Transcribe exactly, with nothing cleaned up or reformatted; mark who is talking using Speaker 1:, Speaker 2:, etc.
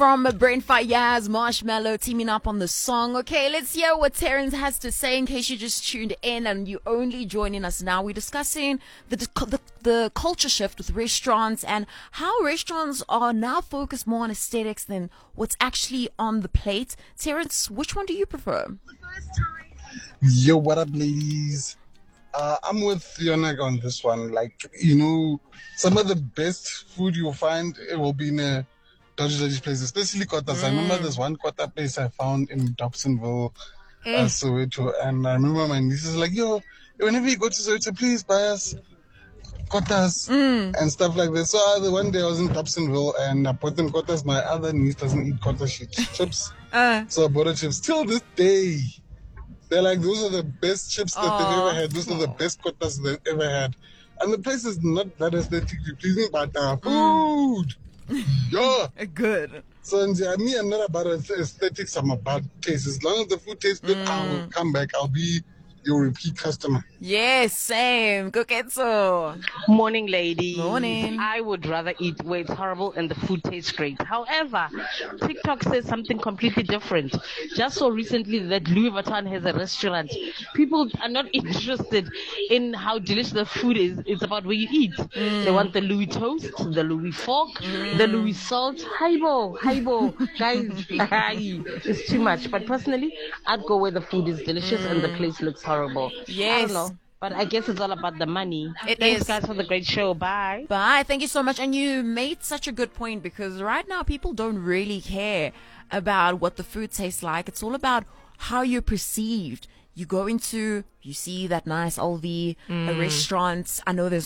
Speaker 1: From Brain Fayaz, Marshmallow teaming up on the song. Okay, let's hear what Terrence has to say in case you just tuned in and you only joining us now. We're discussing the, the the culture shift with restaurants and how restaurants are now focused more on aesthetics than what's actually on the plate. Terrence, which one do you prefer?
Speaker 2: Yo, what up, ladies? Uh, I'm with Yonag on this one. Like, you know, some of the best food you'll find, it will be in a dodgy, dodgy place, especially Kotas. Mm. I remember there's one Kota place I found in Dobsonville, mm. uh, Soweto, and I remember my niece is like, yo, whenever you go to Soweto, please buy us Kotas mm. and stuff like that. So uh, the one day I was in Dobsonville and I bought them Kotas. My other niece doesn't eat Kota, she eats chips. Uh. So I bought her chips. Till this day, they're like, those are the best chips that oh. they've ever had. Those are the best Kotas they've ever had. And the place is not that aesthetically pleasing, but uh, food. Mm. Yeah.
Speaker 1: Good.
Speaker 2: So I me, I'm not about aesthetics, I'm about taste. As long as the food tastes good, mm. I will come back. I'll be your repeat customer.
Speaker 1: Yes, same. Koketso.
Speaker 3: Morning, ladies.
Speaker 1: Morning.
Speaker 3: I would rather eat where it's horrible and the food tastes great. However, TikTok says something completely different. Just so recently that Louis Vuitton has a restaurant. People are not interested in how delicious the food is. It's about where you eat. Mm. They want the Louis toast, the Louis fork, mm. the Louis salt. Haibo, haibo. Guys, it's too much. But personally, I'd go where the food is delicious mm. and the place looks horrible.
Speaker 1: Yes.
Speaker 3: I don't know. But I guess it's all about the money.
Speaker 1: It
Speaker 3: Thanks,
Speaker 1: is.
Speaker 3: guys, for the great show. Bye.
Speaker 1: Bye. Thank you so much. And you made such a good point because right now people don't really care about what the food tastes like. It's all about how you're perceived. You go into, you see that nice L V, mm. a restaurant. I know there's